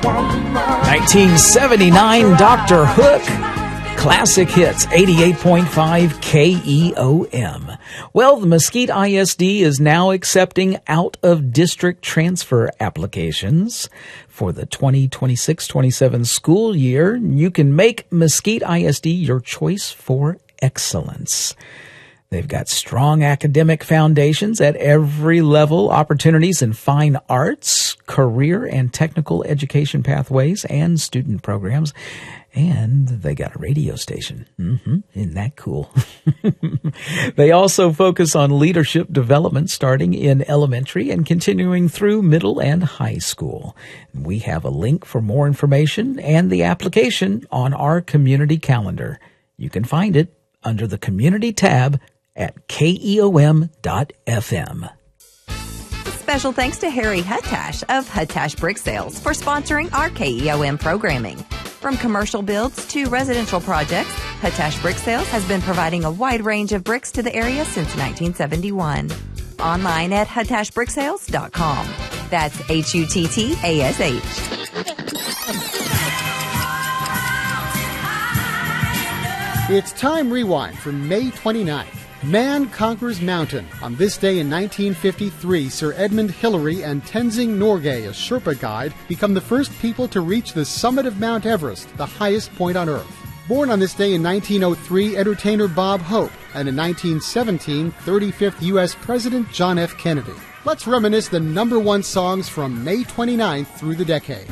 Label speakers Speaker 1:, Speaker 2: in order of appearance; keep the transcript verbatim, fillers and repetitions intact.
Speaker 1: nineteen seventy-nine, Doctor Hook. Classic Hits, eighty-eight point five K E O M. Well, the Mesquite I S D is now accepting out-of-district transfer applications for the twenty twenty-six twenty-seven school year. You can make Mesquite I S D your choice for excellence. They've got strong academic foundations at every level, opportunities in fine arts, career and technical education pathways, and student programs. And they got a radio station. Mm-hmm. Isn't that cool? They also focus on leadership development starting in elementary and continuing through middle and high school. We have a link for more information and the application on our community calendar. You can find it under the community tab at K E O M dot F M.
Speaker 2: Special thanks to Harry Huttash of Huttash Brick Sales for sponsoring our K E O M programming. From commercial builds to residential projects, Huttash Brick Sales has been providing a wide range of bricks to the area since nineteen seventy-one. Online at huttash brick sales dot com. That's H U T T A S H.
Speaker 3: It's Time Rewind for May twenty-ninth. Man conquers mountain. On this day in nineteen fifty-three, Sir Edmund Hillary and Tenzing Norgay, a Sherpa guide, become the first people to reach the summit of Mount Everest, the highest point on Earth. Born on this day in nineteen oh three, entertainer Bob Hope, and in nineteen seventeen, thirty-fifth U S President John F. Kennedy. Let's reminisce the number one songs from May twenty-ninth through the decade.